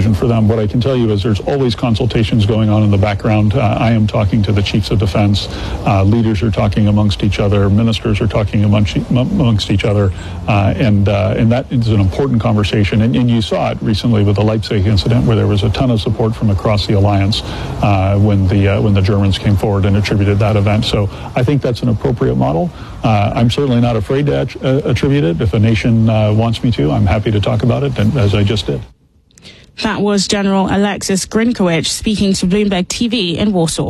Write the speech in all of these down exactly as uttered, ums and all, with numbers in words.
decision for them. What I can tell you is there's always consultations going on in the background. Uh, I am talking to the chiefs of defense. Uh, leaders are talking amongst each other. Ministers are talking amongst, amongst each other. Uh, and uh, and that is an important conversation. And, and you saw it recently with the Leipzig incident, where there was a ton of support from across the alliance uh, when the uh, when the Germans came forward and attributed that event. So I think that's an appropriate model. Uh, I'm certainly not afraid to att- uh, attribute it. If a nation uh, wants me to, I'm happy to talk about it, and, as I just did. That was General Alexis Grinkowicz speaking to Bloomberg T V in Warsaw.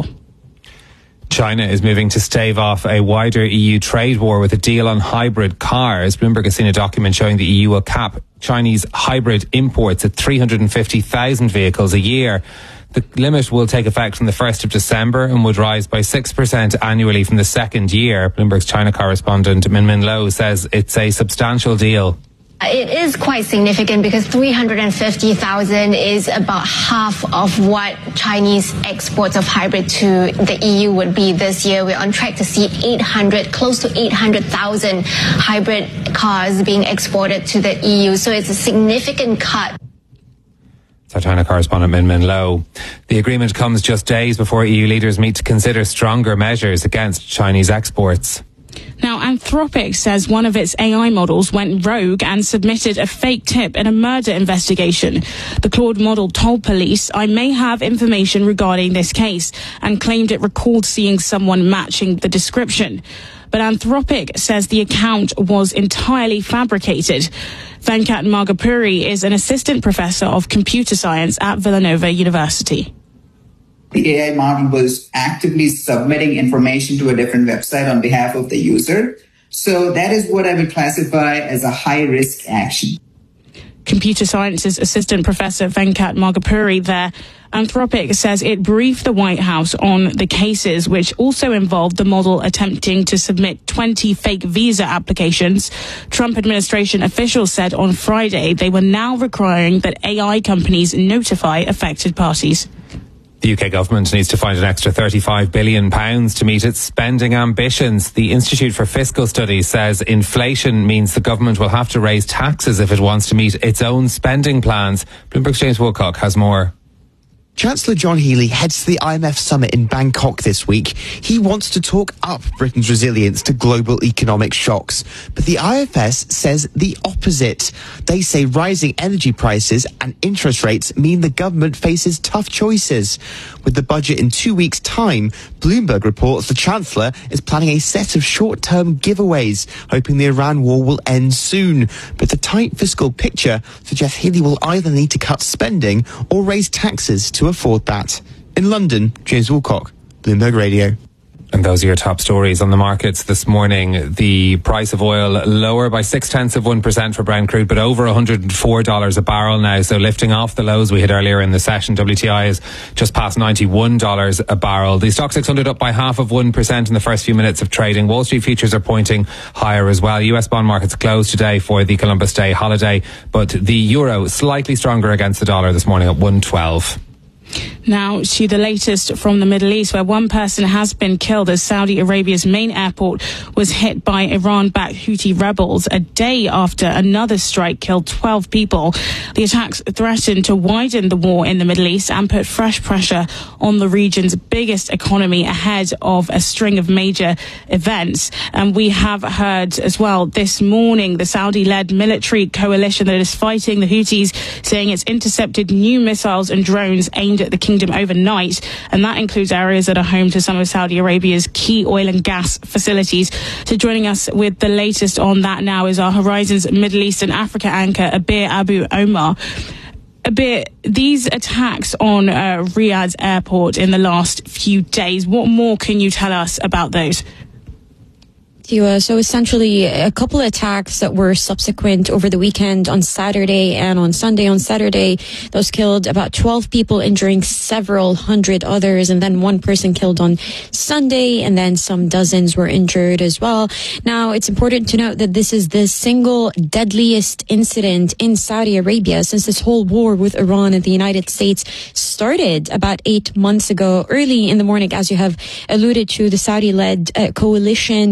China is moving to stave off a wider E U trade war with a deal on hybrid cars. Bloomberg has seen a document showing the E U will cap Chinese hybrid imports at three hundred fifty thousand vehicles a year. The limit will take effect from the first of December and would rise by six percent annually from the second year. Bloomberg's China correspondent Min Min Lo says it's a substantial deal. It is quite significant because three hundred fifty thousand is about half of what Chinese exports of hybrid to the E U would be this year. We're on track to see eight hundred, close to eight hundred thousand hybrid cars being exported to the E U. So it's a significant cut. Our China correspondent Min Min Lo. The agreement comes just days before E U leaders meet to consider stronger measures against Chinese exports. Now, Anthropic says one of its A I models went rogue and submitted a fake tip in a murder investigation. The Claude model told police, "I may have information regarding this case," and claimed it recalled seeing someone matching the description. But Anthropic says the account was entirely fabricated. Venkat Magapuri is an assistant professor of computer science at Villanova University. The A I model was actively submitting information to a different website on behalf of the user. So that is what I would classify as a high-risk action. Computer sciences assistant professor Venkat Magapuri there. Anthropic says it briefed the White House on the cases, which also involved the model attempting to submit twenty fake visa applications. Trump administration officials said on Friday they were now requiring that A I companies notify affected parties. The U K government needs to find an extra thirty-five billion pounds to meet its spending ambitions. The Institute for Fiscal Studies says inflation means the government will have to raise taxes if it wants to meet its own spending plans. Bloomberg's James Woolcock has more. Chancellor John Healey heads to the I M F summit in Bangkok this week. He wants to talk up Britain's resilience to global economic shocks. But the I F S says the opposite. They say rising energy prices and interest rates mean the government faces tough choices. With the budget in two weeks' time, Bloomberg reports the Chancellor is planning a set of short-term giveaways, hoping the Iran war will end soon. But the tight fiscal picture suggests Healey will either need to cut spending or raise taxes to afford that. In London, James Woolcock, Bloomberg Radio. And those are your top stories on the markets this morning. The price of oil lower by six tenths of one percent for Brent crude, but over one hundred four dollars a barrel now. So lifting off the lows we hit earlier in the session. W T I is just past ninety-one dollars a barrel. The Stock six hundred up by half of one percent in the first few minutes of trading. Wall Street futures are pointing higher as well. U S bond markets closed today for the Columbus Day holiday, but the euro slightly stronger against the dollar this morning at one twelve. Now to the latest from the Middle East, where one person has been killed as Saudi Arabia's main airport was hit by Iran-backed Houthi rebels a day after another strike killed twelve people. The attacks threatened to widen the war in the Middle East and put fresh pressure on the region's biggest economy ahead of a string of major events. And we have heard as well this morning the Saudi-led military coalition that is fighting the Houthis saying it's intercepted new missiles and drones aimed at the kingdom overnight, and that includes areas that are home to some of Saudi Arabia's key oil and gas facilities. So joining us with the latest on that now is our Horizons Middle East and Africa anchor, Abir Abu Omar. Abir, these attacks on uh, Riyadh's airport in the last few days, what more can you tell us about those? Uh, so essentially a couple of attacks that were subsequent over the weekend on Saturday and on Sunday. On Saturday, those killed about twelve people, injuring several hundred others, and then one person killed on Sunday, and then some dozens were injured as well. Now, it's important to note that this is the single deadliest incident in Saudi Arabia since this whole war with Iran and the United States started about eight months ago. Early in the morning, as you have alluded to, the Saudi-led uh, coalition said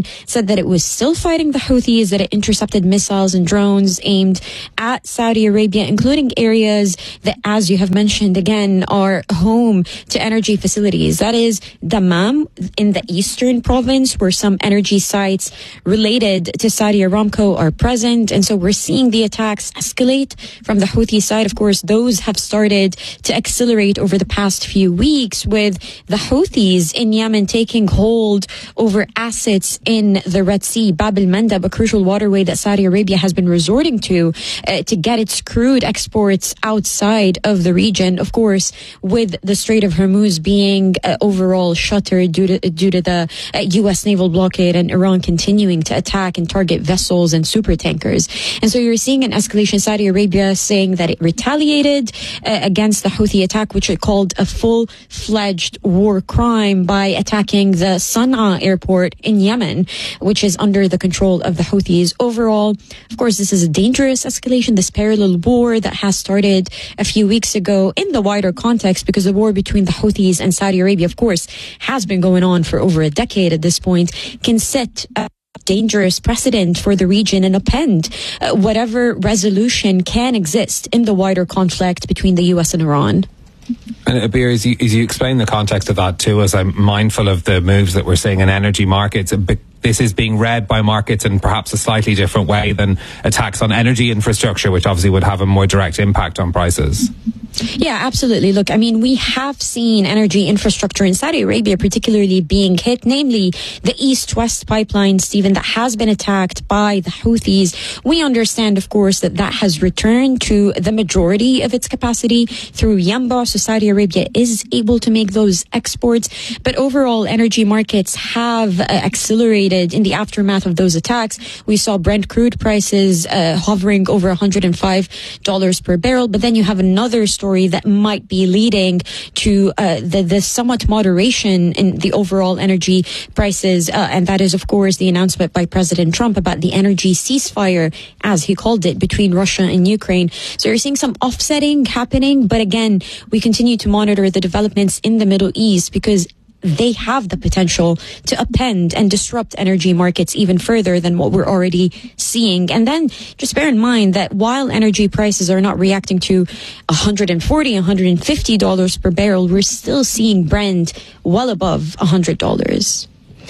said that it was still fighting the Houthis, that it intercepted missiles and drones aimed at Saudi Arabia, including areas that, as you have mentioned again, are home to energy facilities. That is Dammam in the eastern province, where some energy sites related to Saudi Aramco are present. And so we're seeing the attacks escalate from the Houthi side. Of course, those have started to accelerate over the past few weeks, with the Houthis in Yemen taking hold over assets in the Red Sea, Bab el-Mandab, a crucial waterway that Saudi Arabia has been resorting to uh, to get its crude exports outside of the region. Of course, with the Strait of Hormuz being uh, overall shuttered due to due to the uh, U S naval blockade and Iran continuing to attack and target vessels and super tankers. And so you're seeing an escalation. Saudi Arabia saying that it retaliated uh, against the Houthi attack, which it called a full-fledged war crime, by attacking the Sana'a airport in Yemen, which is under the control of the Houthis. Overall, of course, this is a dangerous escalation, this parallel war that has started a few weeks ago in the wider context, because the war between the Houthis and Saudi Arabia, of course, has been going on for over a decade at this point, can set a dangerous precedent for the region and upend uh, whatever resolution can exist in the wider conflict between the U S and Iran. And Abir, as you, as you explain the context of that to us, I'm mindful of the moves that we're seeing in energy markets. But this is being read by markets in perhaps a slightly different way than attacks on energy infrastructure, which obviously would have a more direct impact on prices. Yeah, absolutely. Look, I mean, we have seen energy infrastructure in Saudi Arabia particularly being hit, namely the East-West pipeline, Stephen, that has been attacked by the Houthis. We understand, of course, that that has returned to the majority of its capacity through Yanbu, so Saudi Arabia is able to make those exports. But overall, energy markets have uh, accelerated in the aftermath of those attacks. We saw Brent crude prices uh, hovering over one hundred five dollars per barrel, but then you have another story that might be leading to uh, the, the somewhat moderation in the overall energy prices. Uh, and that is, of course, the announcement by President Trump about the energy ceasefire, as he called it, between Russia and Ukraine. So you're seeing some offsetting happening. But again, we continue to monitor the developments in the Middle East, because they have the potential to upend and disrupt energy markets even further than what we're already seeing. And then just bear in mind that while energy prices are not reacting to one hundred forty dollars, one hundred fifty dollars per barrel, we're still seeing Brent well above one hundred dollars.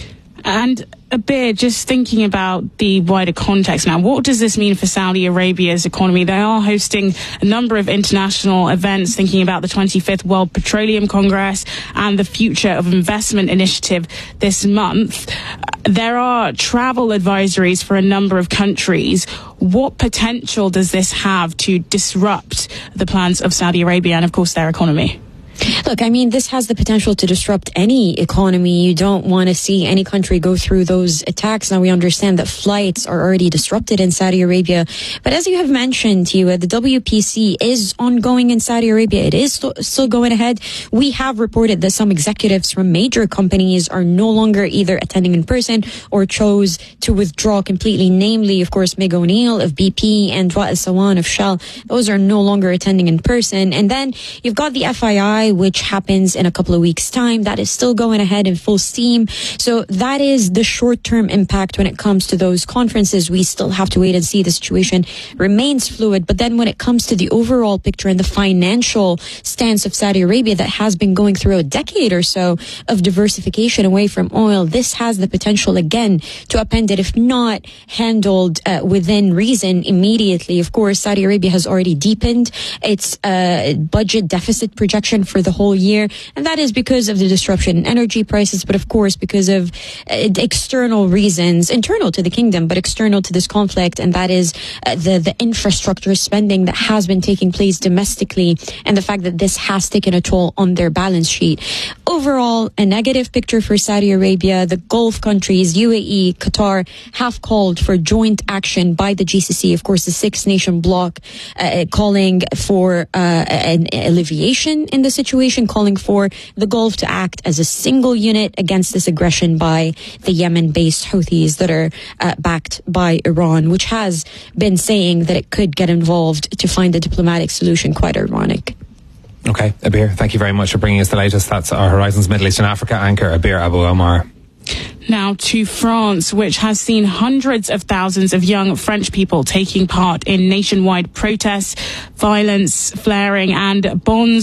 And Abir, just thinking about the wider context now, what does this mean for Saudi Arabia's economy? They are hosting a number of international events, thinking about the twenty-fifth World Petroleum Congress and the Future of Investment Initiative this month. There are travel advisories for a number of countries. What potential does this have to disrupt the plans of Saudi Arabia and, of course, their economy? Look, I mean, this has the potential to disrupt any economy. You don't want to see any country go through those attacks. Now, we understand that flights are already disrupted in Saudi Arabia. But as you have mentioned, Tiwa, the W P C is ongoing in Saudi Arabia. It is st- still going ahead. We have reported that some executives from major companies are no longer either attending in person or chose to withdraw completely. Namely, of course, Meg O'Neill of B P and Wael Sawan of Shell. Those are no longer attending in person. And then you've got the F I I, which happens in a couple of weeks' time. That is still going ahead in full steam. So that is the short-term impact when it comes to those conferences. We still have to wait and see. The situation remains fluid. But then when it comes to the overall picture and the financial stance of Saudi Arabia that has been going through a decade or so of diversification away from oil, this has the potential again to upend it, if not handled uh, within reason immediately. Of course, Saudi Arabia has already deepened its uh, budget deficit projection for the whole year, and that is because of the disruption in energy prices, but of course because of uh, external reasons, internal to the kingdom, but external to this conflict, and that is uh, the, the infrastructure spending that has been taking place domestically, and the fact that this has taken a toll on their balance sheet. Overall, a negative picture for Saudi Arabia. The Gulf countries, U A E, Qatar, have called for joint action by the G C C, of course the six-nation bloc, uh, calling for uh, an alleviation in the situation, calling for the Gulf to act as a single unit against this aggression by the Yemen-based Houthis that are uh, backed by Iran, which has been saying that it could get involved to find a diplomatic solution. Quite ironic. Okay, Abir, thank you very much for bringing us the latest. That's our Horizons Middle East and Africa anchor, Abir Abu Omar. Now to France, which has seen hundreds of thousands of young French people taking part in nationwide protests, violence flaring and bombs